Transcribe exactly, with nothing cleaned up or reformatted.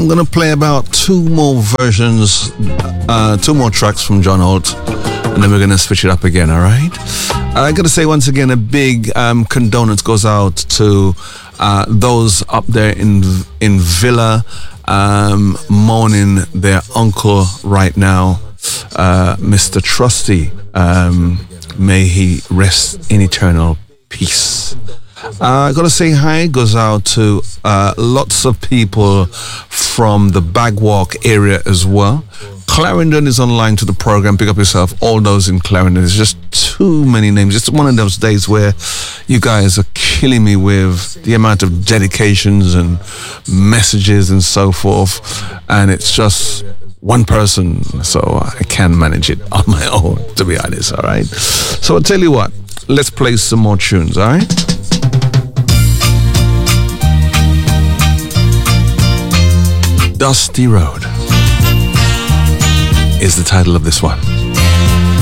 I'm going to play about two more versions, uh, two more tracks from John Holt, and then we're going to switch it up again, all right? I got to say once again, a big um, condolence goes out to uh, those up there in in Villa um, mourning their uncle right now, uh, Mister Trusty. Um, may he rest in eternal peace. Uh, I gotta say hi goes out to uh, lots of people from the Bagwalk area as well. Clarendon is online to the program. Pick up yourself. All those in Clarendon. There's just too many names. It's one of those days where you guys are killing me with the amount of dedications and messages and so forth. And it's just one person, so I can manage it on my own, to be honest, all right? So I'll tell you what. Let's play some more tunes, all right? Dusty Road is the title of this one.